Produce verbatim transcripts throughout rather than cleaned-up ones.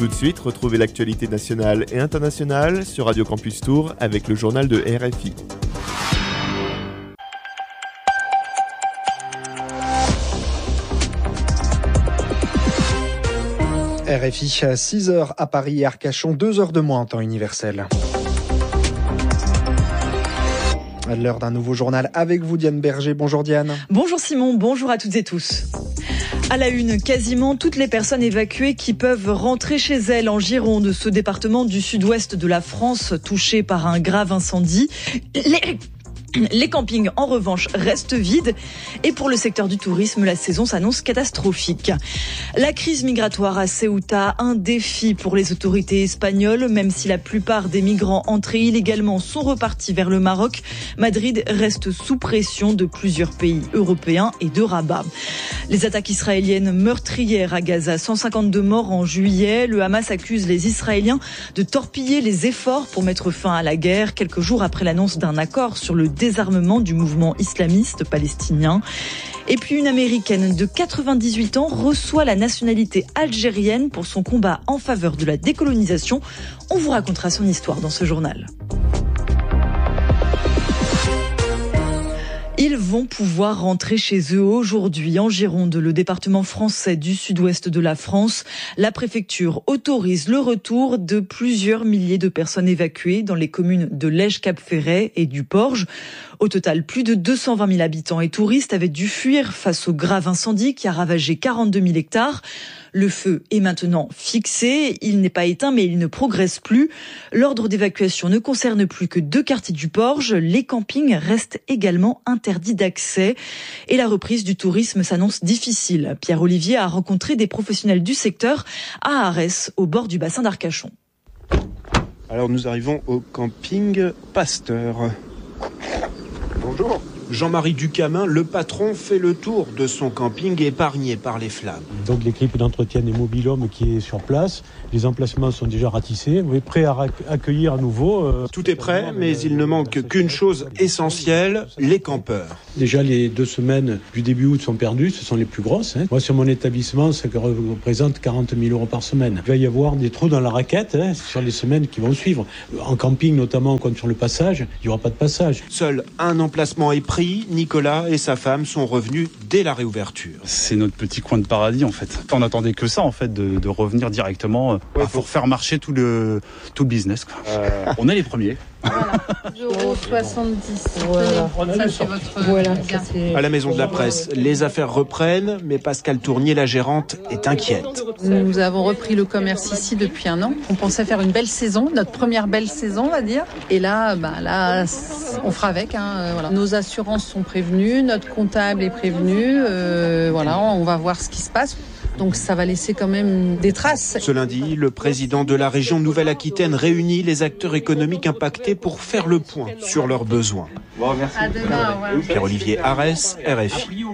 Tout de suite, retrouvez l'actualité nationale et internationale sur Radio Campus Tours avec le journal de R F I. R F I à six heures à Paris et Arcachon, deux heures de moins en temps universel. À l'heure d'un nouveau journal avec vous, Diane Berger. Bonjour Diane. Bonjour Simon, bonjour à toutes et tous. À la une, quasiment toutes les personnes évacuées qui peuvent rentrer chez elles en Gironde, ce département du sud-ouest de la France touché par un grave incendie. Les... Les campings, en revanche, restent vides. Et pour le secteur du tourisme, la saison s'annonce catastrophique. La crise migratoire à Ceuta, un défi pour les autorités espagnoles. Même si la plupart des migrants entrés illégalement sont repartis vers le Maroc, Madrid reste sous pression de plusieurs pays européens et de Rabat. Les attaques israéliennes meurtrières à Gaza, cent cinquante-deux morts en juillet. Le Hamas accuse les Israéliens de torpiller les efforts pour mettre fin à la guerre, quelques jours après l'annonce d'un accord sur le désarmement du mouvement islamiste palestinien. Et puis une Américaine de quatre-vingt-dix-huit ans reçoit la nationalité algérienne pour son combat en faveur de la décolonisation. On vous racontera son histoire dans ce journal. Ils vont pouvoir rentrer chez eux aujourd'hui en Gironde, le département français du sud-ouest de la France. La préfecture autorise le retour de plusieurs milliers de personnes évacuées dans les communes de Lège-Cap-Ferret et du Porge. Au total, plus de deux cent vingt mille habitants et touristes avaient dû fuir face au grave incendie qui a ravagé quarante-deux mille hectares. Le feu est maintenant fixé, il n'est pas éteint mais il ne progresse plus. L'ordre d'évacuation ne concerne plus que deux quartiers du Porge. Les campings restent également interdits d'accès et la reprise du tourisme s'annonce difficile. Pierre-Olivier a rencontré des professionnels du secteur à Arès, au bord du bassin d'Arcachon. Alors nous arrivons au camping Pasteur. Bonjour. Jean-Marie Ducamin, le patron, fait le tour de son camping épargné par les flammes. Donc l'équipe d'entretien des mobil-hommes qui est sur place, les emplacements sont déjà ratissés, on est prêt à accueillir à nouveau. Euh, Tout est prêt, mais il ne manque qu'une chose essentielle, les campeurs. Déjà les deux semaines du début août sont perdues, ce sont les plus grosses. Hein. Moi sur mon établissement, ça représente quarante mille euros par semaine. Il va y avoir des trous dans la raquette hein, sur les semaines qui vont suivre. En camping notamment, comme sur le passage, il n'y aura pas de passage. Seul un emplacement est pris. Nicolas et sa femme sont revenus dès la réouverture. C'est notre petit coin de paradis en fait. On n'attendait que ça en fait, de, de revenir directement ouais, pour... pour faire marcher tout le, tout le business. Quoi. Euh... On est les premiers. Voilà, deux euros soixante-dix. Voilà. Ça, c'est votre... voilà, ça, c'est... À la Maison de la Presse, les affaires reprennent, mais Pascal Tournier, la gérante, est inquiète. Nous avons repris le commerce ici depuis un an. On pensait faire une belle saison, notre première belle saison, on va dire. Et là, bah, là on fera avec. Hein, voilà. Nos assurances sont prévenues, notre comptable est prévenu. Euh, voilà, on va voir ce qui se passe. Donc ça va laisser quand même des traces. Ce lundi, le président de la région Nouvelle-Aquitaine réunit les acteurs économiques impactés pour faire le point sur leurs besoins. Bon, merci. À demain, ouais. Pierre-Olivier Arès, R F I.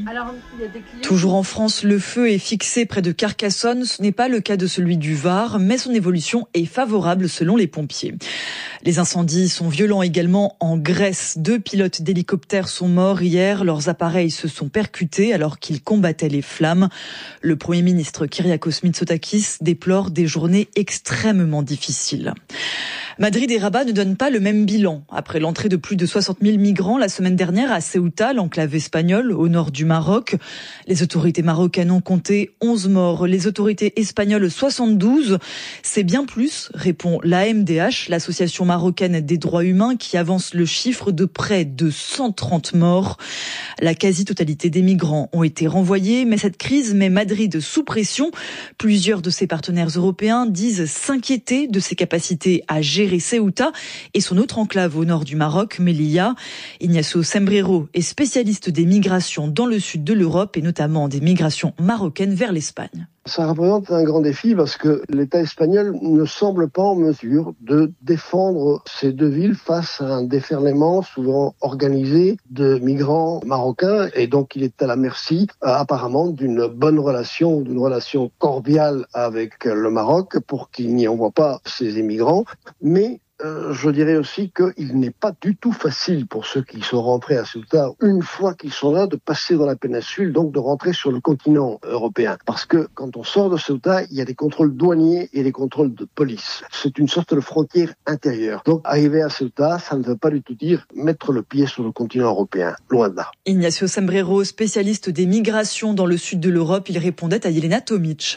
Toujours en France, le feu est fixé près de Carcassonne. Ce n'est pas le cas de celui du Var, mais son évolution est favorable selon les pompiers. Les incendies sont violents également en Grèce. Deux pilotes d'hélicoptères sont morts hier. Leurs appareils se sont percutés alors qu'ils combattaient les flammes. Le Premier ministre Kyriakos Mitsotakis déplore des journées extrêmement difficiles. Madrid et Rabat ne donnent pas le même bilan. Après l'entrée de plus de soixante mille migrants la semaine dernière à Ceuta, l'enclave espagnole, au nord du Maroc, les autorités marocaines ont compté onze morts, les autorités espagnoles soixante-douze. C'est bien plus, répond l'A M D H, l'association marocaine des droits humains, qui avance le chiffre de près de cent trente morts. La quasi-totalité des migrants ont été renvoyés, mais cette crise met Madrid sous pression. Plusieurs de ses partenaires européens disent s'inquiéter de ses capacités à gérer Ceuta et son autre enclave au nord du Maroc, Melilla. Ignacio Sembrero est spécialiste des migrations dans le sud de l'Europe et notamment des migrations marocaines vers l'Espagne. Ça représente un grand défi parce que l'État espagnol ne semble pas en mesure de défendre ces deux villes face à un déferlement souvent organisé de migrants marocains, et donc il est à la merci apparemment d'une bonne relation, d'une relation cordiale avec le Maroc pour qu'il n'y envoie pas ces immigrants. Mais euh, je dirais aussi qu'il n'est pas du tout facile pour ceux qui sont rentrés à Ceuta, une fois qu'ils sont là, de passer dans la péninsule, donc de rentrer sur le continent européen. Parce que quand on sort de Ceuta, il y a des contrôles douaniers et des contrôles de police. C'est une sorte de frontière intérieure. Donc arriver à Ceuta, ça ne veut pas du tout dire mettre le pied sur le continent européen. Loin de là. Ignacio Sombrero, spécialiste des migrations dans le sud de l'Europe, il répondait à Yelena Tomic.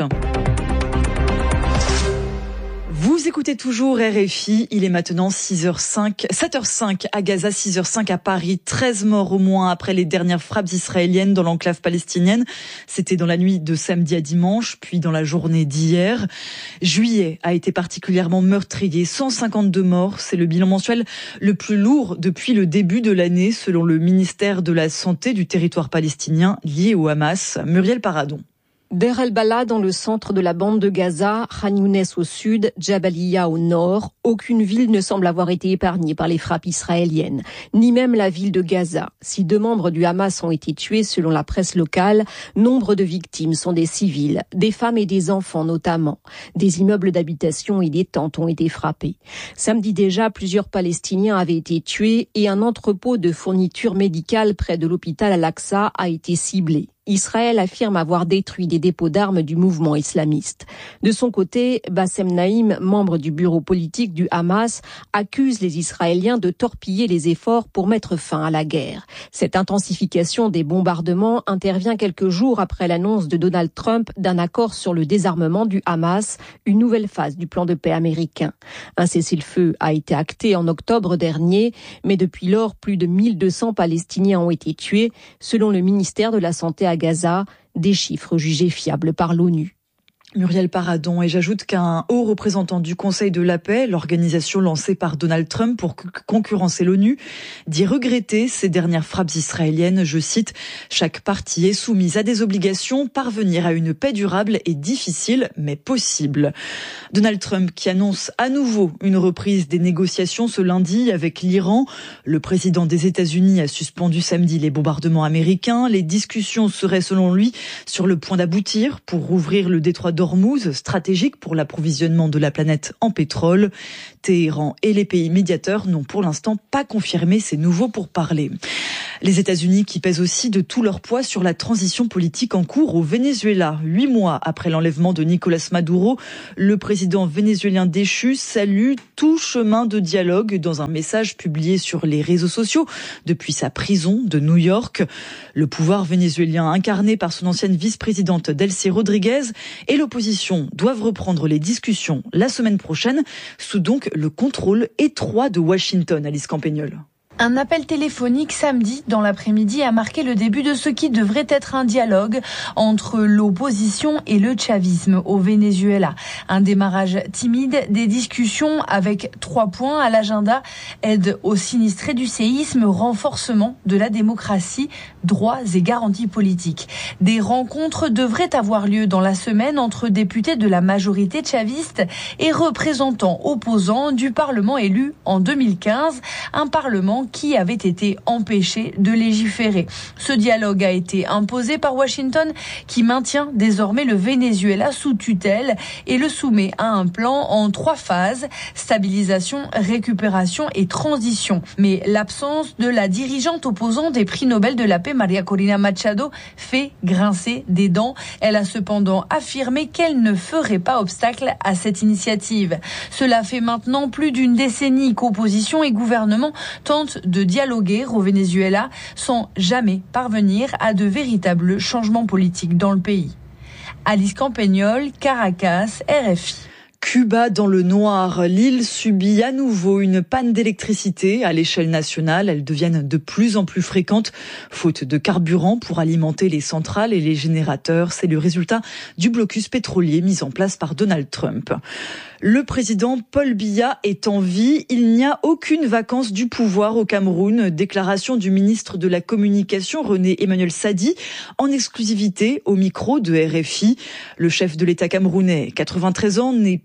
Vous écoutez toujours R F I, il est maintenant six heures cinq, sept heures cinq à Gaza, six heures cinq à Paris, treize morts au moins après les dernières frappes israéliennes dans l'enclave palestinienne. C'était dans la nuit de samedi à dimanche, puis dans la journée d'hier. Juillet a été particulièrement meurtrier, cent cinquante-deux morts, c'est le bilan mensuel le plus lourd depuis le début de l'année, selon le ministère de la Santé du territoire palestinien lié au Hamas. Muriel Paradon. Der el-Bala dans le centre de la bande de Gaza, Khan Younes au sud, Jabalia au nord, aucune ville ne semble avoir été épargnée par les frappes israéliennes, ni même la ville de Gaza. Si deux membres du Hamas ont été tués selon la presse locale, nombre de victimes sont des civils, des femmes et des enfants notamment. Des immeubles d'habitation et des tentes ont été frappés. Samedi déjà, plusieurs Palestiniens avaient été tués et un entrepôt de fournitures médicales près de l'hôpital Al-Aqsa a été ciblé. Israël affirme avoir détruit des dépôts d'armes du mouvement islamiste. De son côté, Bassem Naïm, membre du bureau politique du Hamas, accuse les Israéliens de torpiller les efforts pour mettre fin à la guerre. Cette intensification des bombardements intervient quelques jours après l'annonce de Donald Trump d'un accord sur le désarmement du Hamas, une nouvelle phase du plan de paix américain. Un cessez-le-feu a été acté en octobre dernier, mais depuis lors, plus de mille deux cents Palestiniens ont été tués, selon le ministère de la Santé à Gaza, des chiffres jugés fiables par l'ONU. Muriel Paradon, et j'ajoute qu'un haut représentant du Conseil de la paix, l'organisation lancée par Donald Trump pour concurrencer l'ONU, dit regretter ces dernières frappes israéliennes. Je cite, « Chaque partie est soumise à des obligations. Parvenir à une paix durable est difficile, mais possible. » Donald Trump qui annonce à nouveau une reprise des négociations ce lundi avec l'Iran. Le président des États-Unis a suspendu samedi les bombardements américains. Les discussions seraient selon lui sur le point d'aboutir pour rouvrir le détroit de Hormuz, stratégique pour l'approvisionnement de la planète en pétrole. Téhéran et les pays médiateurs n'ont pour l'instant pas confirmé ces nouveaux pourparlers. Les États-Unis qui pèsent aussi de tout leur poids sur la transition politique en cours au Venezuela. Huit mois après l'enlèvement de Nicolás Maduro, le président vénézuélien déchu salue tout chemin de dialogue dans un message publié sur les réseaux sociaux depuis sa prison de New York. Le pouvoir vénézuélien incarné par son ancienne vice-présidente Delcy Rodriguez et l'opposition doivent reprendre les discussions la semaine prochaine sous donc le contrôle étroit de Washington. Alice Campagnol. Un appel téléphonique samedi dans l'après-midi a marqué le début de ce qui devrait être un dialogue entre l'opposition et le chavisme au Venezuela. Un démarrage timide des discussions avec trois points à l'agenda: aide aux sinistrés du séisme, renforcement de la démocratie, droits et garanties politiques. Des rencontres devraient avoir lieu dans la semaine entre députés de la majorité chaviste et représentants opposants du Parlement élu en deux mille quinze, un Parlement qui avait été empêché de légiférer. Ce dialogue a été imposé par Washington, qui maintient désormais le Venezuela sous tutelle et le soumet à un plan en trois phases: stabilisation, récupération et transition. Mais l'absence de la dirigeante opposante des prix Nobel de la paix, Maria Corina Machado, fait grincer des dents. Elle a cependant affirmé qu'elle ne ferait pas obstacle à cette initiative. Cela fait maintenant plus d'une décennie qu'opposition et gouvernement tentent de dialoguer au Venezuela sans jamais parvenir à de véritables changements politiques dans le pays. Alice Campagnol, Caracas, R F I. Cuba dans le noir. L'île subit à nouveau une panne d'électricité à l'échelle nationale. Elles deviennent de plus en plus fréquentes, faute de carburant pour alimenter les centrales et les générateurs. C'est le résultat du blocus pétrolier mis en place par Donald Trump. Le président Paul Biya est en vie. Il n'y a aucune vacance du pouvoir au Cameroun. Déclaration du ministre de la Communication, René Emmanuel Sadi, en exclusivité au micro de R F I. Le chef de l'État camerounais, quatre-vingt-treize ans, n'est plus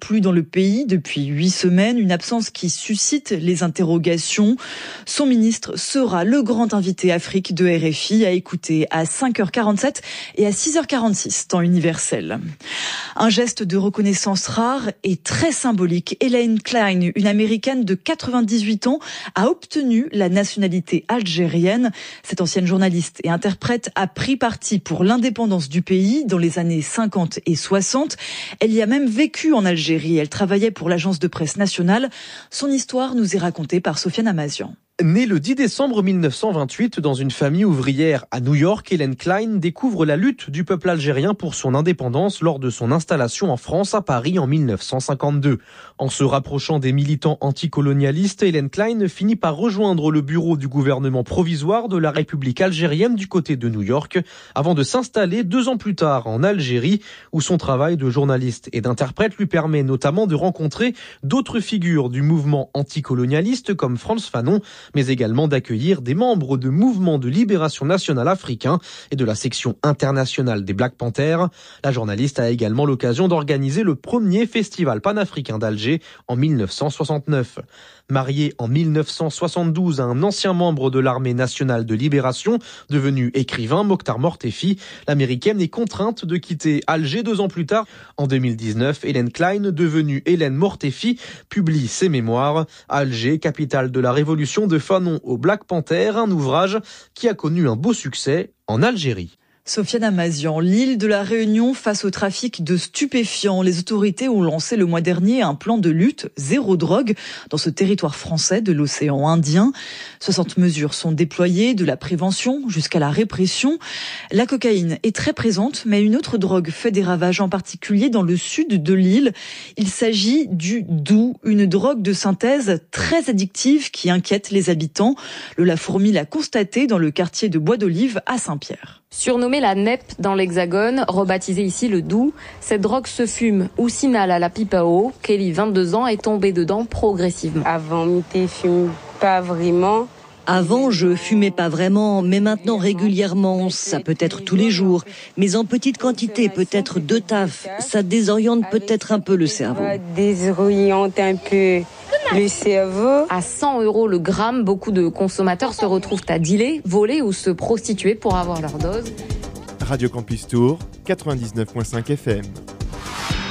plus dans le pays depuis huit semaines, une absence qui suscite les interrogations. Son ministre sera le grand invité Afrique de R F I à écouter à cinq heures quarante-sept et à six heures quarante-six, temps universel. Un geste de reconnaissance rare et très symbolique. Elaine Klein, une Américaine de quatre-vingt-dix-huit ans, a obtenu la nationalité algérienne. Cette ancienne journaliste et interprète a pris parti pour l'indépendance du pays dans les années cinquante et soixante. Elle y a même vécu en Algérie. Elle travaillait pour l'agence de presse nationale. Son histoire nous est racontée par Sofiane Amazian. Née le dix décembre mille neuf cent vingt-huit dans une famille ouvrière à New York, Elaine Klein découvre la lutte du peuple algérien pour son indépendance lors de son installation en France à Paris en mille neuf cent cinquante-deux. En se rapprochant des militants anticolonialistes, Elaine Klein finit par rejoindre le bureau du gouvernement provisoire de la République algérienne du côté de New York, avant de s'installer deux ans plus tard en Algérie, où son travail de journaliste et d'interprète lui permet notamment de rencontrer d'autres figures du mouvement anticolonialiste comme Frantz Fanon, mais également d'accueillir des membres de mouvements de libération nationale africains et de la section internationale des Black Panthers. La journaliste a également l'occasion d'organiser le premier festival panafricain d'Alger en mille neuf cent soixante-neuf. Mariée en mille neuf cent soixante-douze à un ancien membre de l'armée nationale de libération, devenu écrivain, Mokhtar Mortefi, l'américaine est contrainte de quitter Alger deux ans plus tard. En deux mille dix-neuf, Elaine Klein, devenue Hélène Mortefi, publie ses mémoires. Alger, capitale de la révolution de Fanon au Black Panther, un ouvrage qui a connu un beau succès en Algérie. Sofiane Amazian, l'île de la Réunion face au trafic de stupéfiants. Les autorités ont lancé le mois dernier un plan de lutte zéro drogue dans ce territoire français de l'océan Indien. soixante mesures sont déployées, de la prévention jusqu'à la répression. La cocaïne est très présente, mais une autre drogue fait des ravages, en particulier dans le sud de l'île. Il s'agit du doux, une drogue de synthèse très addictive qui inquiète les habitants. Le La Fourmi l'a constaté dans le quartier de Bois d'Olive à Saint-Pierre. Surnommée la N E P dans l'Hexagone, rebaptisée ici le doux, cette drogue se fume ou s'inhale à la pipe à eau. Kelly, vingt-deux ans, est tombée dedans progressivement. Avant, je ne fume pas vraiment. Avant, je fumais pas vraiment, mais maintenant régulièrement. Ça peut être tous les jours, mais en petite quantité, peut-être deux tafs. Ça désoriente peut-être un peu le cerveau. Désoriente un peu le cerveau. À cent euros le gramme, beaucoup de consommateurs se retrouvent à dealer, voler ou se prostituer pour avoir leur dose. Radio Campus Tour, quatre-vingt-dix-neuf virgule cinq F M.